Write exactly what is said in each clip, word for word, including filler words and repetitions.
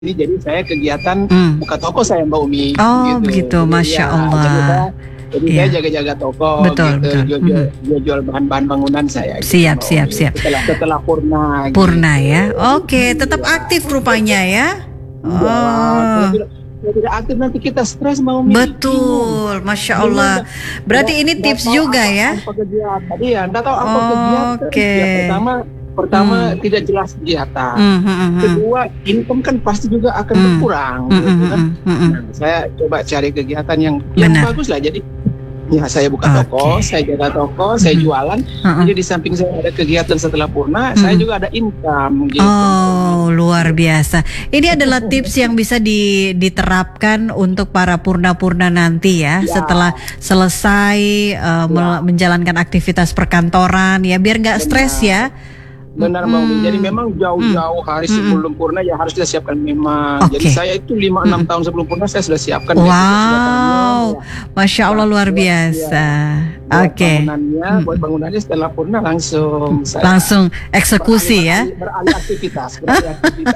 Ini jadi saya kegiatan Hmm. buka toko saya Mbak Umi, Oh gitu. begitu, Jadi Masya ya, jadi Allah. saya, jadi Iya. saya jaga-jaga toko, Betul, gitu, betul. jual-jual, Mhm. jual-jual bahan-bahan bangunan saya, gitu Siap, Mbak siap, Umi. siap. Setelah setelah purna, Purna gitu. ya. Oke, tetap Iya. aktif rupanya ya. Iyalah, kalau Oh, tidak, kalau tidak aktif nanti kita stres Mbak Umi, bingung. betul, Masya Bingung, Allah. nggak Berarti nggak ini nggak tips tahu juga apa ya. apa kegiatan. Iya, nggak tahu apa kegiatan. Oke. Ya pertama, pertama Hmm. tidak jelas kegiatan. Hmm, hmm, hmm, hmm. Kedua, income kan pasti juga akan Hmm. berkurang, Hmm, gitu hmm, kan. hmm, hmm, hmm. Nah, saya coba cari kegiatan yang yang Benar. bagus lah. Jadi, ya saya buka toko, Oke. saya jaga toko, saya Mhm. jualan. Heeh. Jadi di samping saya ada kegiatan setelah purna, saya Mhm. juga ada income, gitu. Oh, luar biasa. Ini adalah tips yang bisa di- diterapkan untuk para purna-purna nanti ya, Ya. setelah selesai uh, mel- Ya. menjalankan aktivitas perkantoran ya, biar nggak stres Benar. ya. Benar Mbak Umi. Mm-mm. Jadi memang jauh-jauh hari Mm-mm. sebelum purna ya harus kita siapkan memang. Oke. Jadi saya itu lima enam Mm-mm. tahun sebelum purna saya sudah siapkan. gitu. Sudah tanam, Wow, ya. Masya Allah luar Buat- biasa. Buat Oke, bangunannya, buat bangunannya setelah purna langsung saya langsung eksekusi ya. beralih, beralih aktivitas, beralih aktivitas.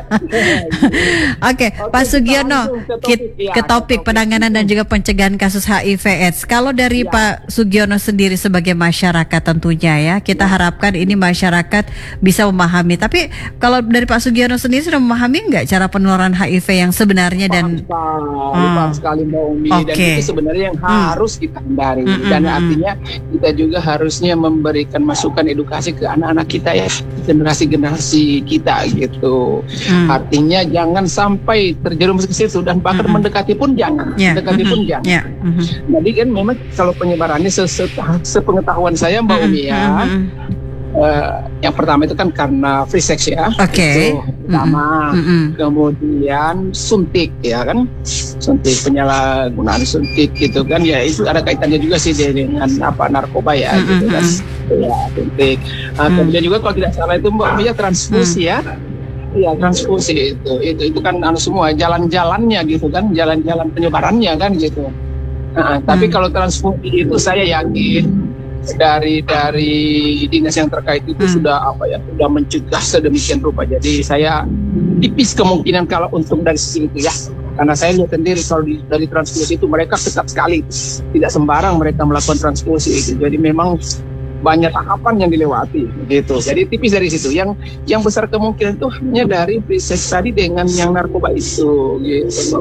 Oke, Pak kita Sugiono, langsung ke topik, kit- ya, ke ke topik topik. penanganan dan juga pencegahan kasus H I V AIDS. Kalau dari Ya. Pak Sugiono sendiri sebagai masyarakat tentunya ya, kita harapkan ini masyarakat bisa memahami. Tapi kalau dari Pak Sugiono sendiri sudah memahami nggak cara penularan H I V yang sebenarnya dan Paham sekali, Hmm. paham sekali Mbak Umi. Dan Oke. itu sebenarnya yang Hmm. harus kita hindari. Mm-mm. Dan artinya kita juga harusnya memberikan masukan edukasi ke anak-anak kita ya, generasi-generasi kita gitu. Hmm. Artinya jangan sampai terjerumus ke situ dan bahkan Mm-mm. mendekati pun jangan, Ya, mendekati pun mhm, jangan. ya, mhm. Jadi kan memang kalau penyebarannya se- se- sepengetahuan saya Mbak Mhm, Umi ya. mhm. Eh, yang pertama itu kan karena free sex ya, Oke. itu pertama. Mhm. Kemudian suntik ya kan, suntik penyalahgunaan suntik gitu kan ya, itu ada kaitannya juga sih dengan apa narkoba ya, Mm-mm. gitu kan ya, suntik. Nah, Mm. kemudian juga kalau tidak salah itu Mbak Mia transfusi ya. Iya, transfusi itu itu itu kan anu semua jalan-jalannya gitu kan, jalan-jalan penyebarannya kan gitu. Nah, tapi Hmm. kalau transfusi itu saya yakin dari dari dinas yang terkait itu Hmm. sudah apa ya, sudah mencegah sedemikian rupa. Jadi saya tipis kemungkinan kalau untung dari sisi itu ya, karena saya lihat sendiri kalau di, dari transfusi itu mereka ketat sekali, tidak sembarang mereka melakukan transfusi itu. Jadi memang banyak tahapan yang dilewati gitu. Jadi tipis dari situ. Yang yang besar kemungkinan itu hanya dari free sex tadi dengan yang narkoba itu gitu.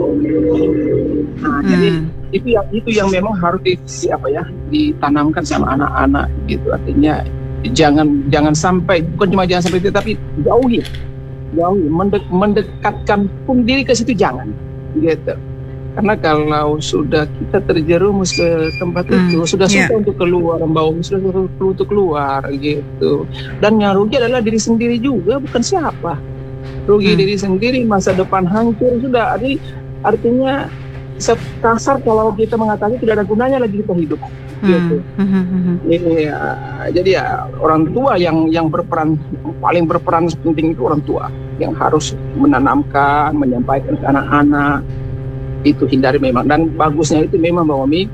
Nah, Hmm. jadi itu yang itu yang memang harus di, di apa ya, ditanamkan sama anak-anak gitu. Artinya jangan jangan sampai, bukan cuma jangan sampai itu, tapi jauhi jauhi mendek, mendekatkan pun diri ke situ jangan gitu. Karena kalau sudah kita terjerumus ke tempat Hmm, itu, sudah ya. susah untuk keluar, Mbak Umi, sudah susah untuk keluar gitu. Dan yang rugi adalah diri sendiri juga, bukan siapa. Rugi Hmm. diri sendiri, masa depan hancur sudah. Jadi artinya sekasar kalau kita mengatakan tidak ada gunanya lagi kita hidup. Gitu. Hmm. Hmm, hmm, hmm. Iya, jadi ya orang tua yang yang berperan, paling berperan penting itu orang tua yang harus menanamkan, menyampaikan ke anak-anak. Itu hindari memang, dan bagusnya itu memang Mbak Omi,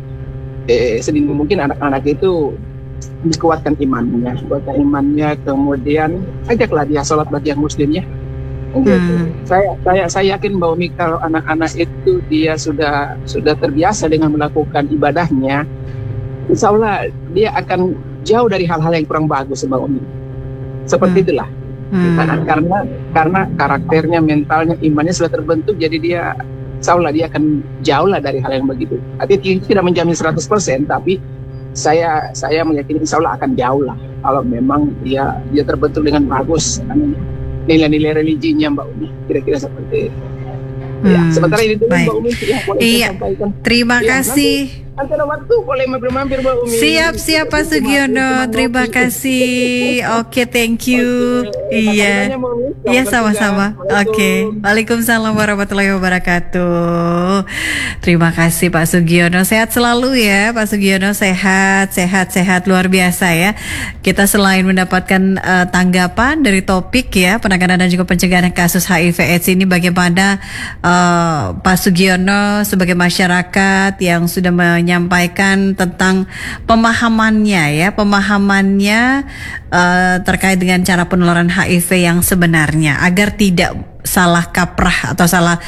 eh, sedini mungkin anak-anak itu dikuatkan imannya, kuatkan imannya, kemudian ajaklah dia sholat bagi yang muslim ya. Gitu. Hmm. Saya saya saya yakin Mbak Omi kalau anak-anak itu dia sudah sudah terbiasa dengan melakukan ibadahnya, insya Allah dia akan jauh dari hal-hal yang kurang bagus Mbak Omi. Seperti Hmm. itulah. Hmm. Karena karena karena karakternya, mentalnya, imannya sudah terbentuk, jadi dia insya Allah dia akan jauh lah dari hal yang begitu. Artinya tidak menjamin seratus persen, tapi saya saya meyakini insya Allah akan jauh lah kalau memang dia dia terbentuk dengan bagus nilai-nilai religinya Mbak Umi, kira-kira seperti itu. Ya, Hmm. sementara ini dulu Baik. Mbak Umi yang boleh Iya. saya sampaikan. Terima Iya, kasih. Nanti ada waktu boleh mampir-mampir Mbak Umi. Siap, siap Pak Sugiono. Terima kasih. Oke, thank you. Iya. Iya, sama-sama. Oke. Waalaikumsalam warahmatullahi wabarakatuh. Terima kasih Pak Sugiono. Sehat selalu ya Pak Sugiono. Sehat, sehat, sehat. Luar biasa ya. Kita selain mendapatkan uh, tanggapan dari topik ya, penanganan dan juga pencegahan kasus H I V AIDS ini, bagaimana uh, Pak Sugiono sebagai masyarakat yang sudah menyampaikan tentang pemahamannya ya, pemahamannya uh, terkait dengan cara penularan H I V yang sebenarnya, agar tidak salah kaprah atau salah